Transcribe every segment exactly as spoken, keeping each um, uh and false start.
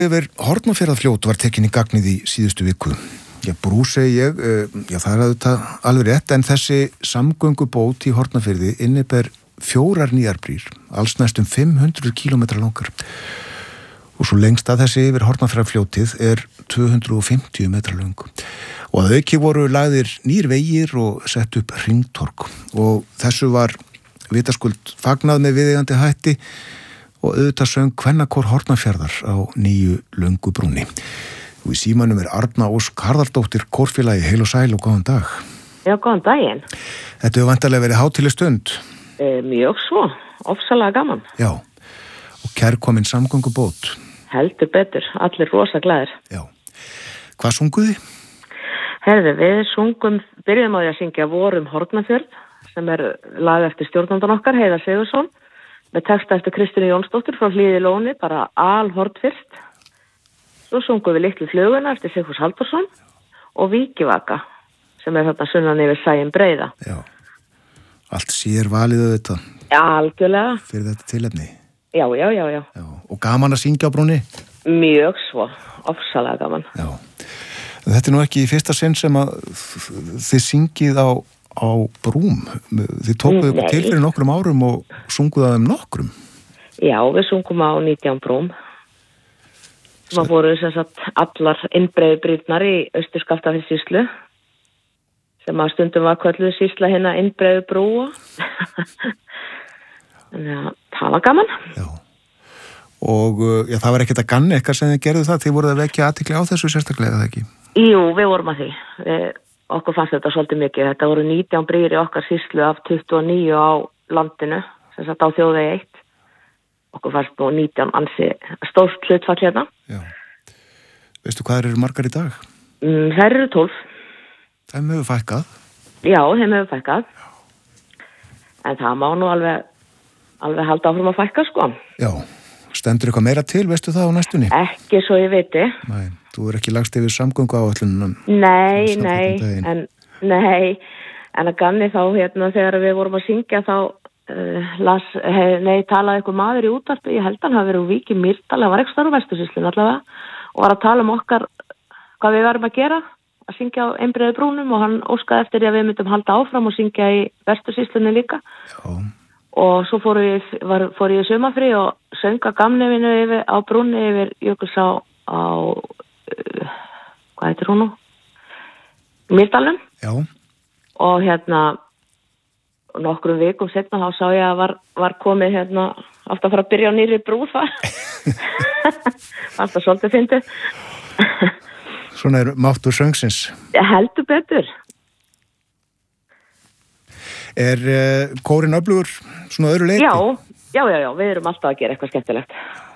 Yfir Hornafjarðarfljót var tekin í gagnið í síðustu viku. Já, brú segi ég, já það er auðvitað alveg rétt, en þessi samgöngubót í Hornafirði inniber fjórar nýjar brýr, alls næstum fimm hundruð kílómetra langar. Og svo lengst að þessi yfir Hornafjarðarfljótið er tvö hundruð fimmtíu metra löng. Og að auki voru lagðir nýr vegir og sett upp hringtorg. Og þessu var vitaskuld fagnað með viðeigandi hætti og auðvitað söng kvennakór Hornafjarðar á nýju löngu brúnni. Og í símanum er Arna Ósk Harðardóttir kórfélagi, heil og sæl og góðan dag. Já, góðan daginn. Þetta hefur vantarlega verið hátíðleg stund. E, mjög svo, ofsalega gaman. Já, og kærkomin samgöngubót. Heldur betur, allir rosa glæðir. Já. Hvað sunguði? Herði, við sungum, byrjum á því að syngja Vorum Hornafjörð, sem er lag eftir stjórnandan okkar, Heiðar Sigurðsson, með texta eftir Kristínu Jónsdóttir frá Hlíði Lóni, bara alhort fyrst. Svo sungum við Litlu fluguna eftir Sigfús Halldórsson og Víkivaka, sem er þarna sunnan yfir Sæin breiða. Já, allt sér valið auðvitað. Já, algjörlega. Fyrir þetta tilefni. Já, já, já, já. Já, og gaman að syngja á brúnni? Mjög svo, ofsalega gaman. Já, þetta er nú ekki í fyrsta sinn sem að þið syngið á á brúm. Þið tókuðu upp til fyrir nokkrum árum og sunguðu að þeim nokkrum. Já, við sungum á nítján brúm. Það voru sem sagt allar innbreiðu brýrnar í Austur-Skaftafellssýslu sem að stundum var kölluð sýsla hérna innbreiðu brúa. Þannig að það var gaman. Já. Og já, það var ekkert að ganni eitthvað sem þið gerðu það. Þið voruð að vekja athygli á þessu sérstaklega, eða ekki? Jú, við vorum að því. Við Okkur fannst þetta svolítið mikið. Þetta voru nítján brýr í okkar sýslu af tuttugu og níu á landinu, sem sagt á þjóðvegi eitt. Okkur fannst nú nítján ansi stórt hlutfall hérna. Já. Veistu hvað eru margar í dag? Mm, þær eru tólf. Þeim hefur fækkað? Já, þeim hefur fækkað. En það má nú alveg, alveg halda áfram að fækka, sko. Já. Stendur eitthvað meira til, veistu það á næstunni? Ekki svo ég viti. Nei, þú er ekki lagst yfir samgöngu áætlunum. Nei, nei, en, nei, en að ganni þá, hérna, þegar við vorum að syngja þá, uh, las, hef, nei, talaði eitthvað maður í útvarpi, ég held að hann hafi verið úr Vík í Mýrdal, það var ekki starf á Vestursýslunni allavega, og var að tala um okkar, hvað við varum að gera, að syngja á einbreiðu brúnum, og hann óskaði eftir að við myndum halda áfram og syngja í Vestursýslunni líka. Já. Og svo fór ég, var, fór ég í sumafrí og sönga gamnefinu yfir, á brúnni yfir Jökulsá á, uh, hvað heitir hún nú? Mýrdalnum. Já. Og hérna, nokkrum vikum setna þá sá ég að var, var komið hérna, átt að fara að byrja á nýri brú það. Fannst það svolítið fyndið. Svona er máttur söngsins. Heldur betur. Er uh, kórin öflugur svona öðru leiti? Já, já, já, já, við erum alltaf að gera eitthvað skemmtilegt.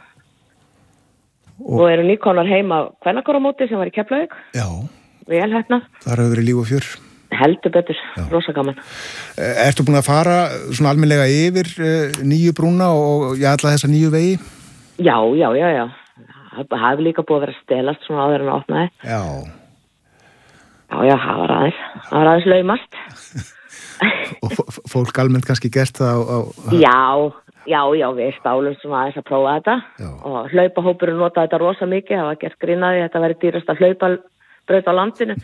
Og, og erum nýkonar heima kvennakóramóti sem var í Keflavík. Já. Vel hérna. Það hefur verið líf og fjör. Heldur betur, rosa gaman. Ertu búin að fara svona almennilega yfir uh, nýju brúna og já, alla þessa nýju vegi? Já, já, já, já. Það hefur líka búið að vera stelast svona áður en að opnaði. Já. Já, já, það var aðeins. Það var aðeins laumast. Og fólk almennt kannski gert það á... á já, já, já, við stálum svona aðeins að prófa þetta. Já. Og hlaupahópurinn notaði þetta rosa mikið. Það var gert grínaði, þetta væri dýrast að hlaupa braut á landinu.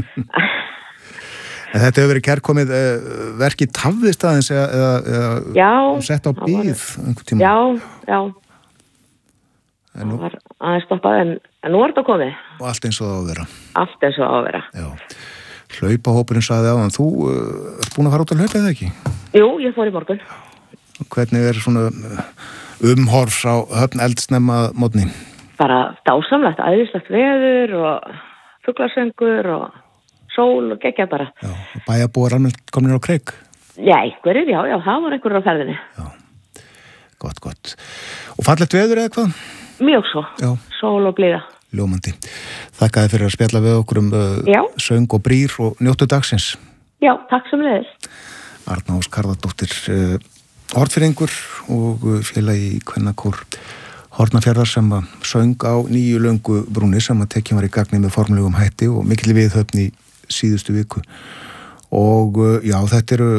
En þetta hefur verið kærkomið uh, verkið tafðist aðeins eða, eða sett á bíð einhvern tíma? Já, já. En nú... Það var aðeins stoppað, en, en nú er þetta komið. Og allt eins og það á að vera. Allt eins og það á að vera. Já. Hlaupahópurinn sagði á hann, þú uh, ert búin að fara út að hlaupa eða ekki? Jú, ég fór í morgun. Og hvernig er svona umhorfs á Höfn eldsnemma mótni? Bara dásamlegt, æðislegt veður og fuglasöngur og sól og geggja bara. Já, og bæjarbúar almennt komin á kreik? Já, einhverjir, já, já, það var einhverjir á ferðinni. Já, gott, gott. Og fallegt veður eða hvað? Mjög svo, já. Sól og blíða. Ljómandi. Þakka þið fyrir að spjalla við okkur um uh, söng og brýr og njóttu dagsins. Já, takk sem leiðis. Arna Ósk Harðardóttir, uh, hortfyrringur og uh, félagi í kvennakór Hornafjarðar sem að söng á nýju löngu brúni sem að tekjum var í gagni með formlegum hætti og mikil viðhöfn í síðustu viku. Og uh, já, þetta eru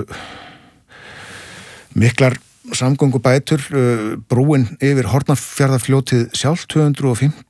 miklar samgöngubætur, brúin yfir Hornafjarðarfljótið sjálf tvö hundruð fimmtíu